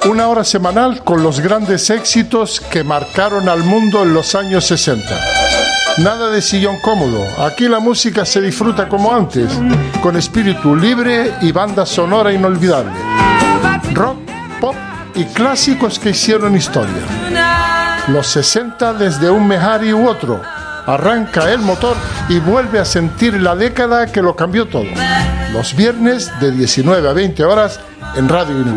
Una hora semanal con los grandes éxitos que marcaron al mundo en los años 60. Nada de sillón cómodo. Aquí la música se disfruta como antes, con espíritu libre y banda sonora inolvidable. Rock, pop y clásicos que hicieron historia. Los 60 desde un mejari u otro. Arranca el motor y vuelve a sentir la década que lo cambió todo. Los viernes de 19 a 20 horas en Radio Universidad.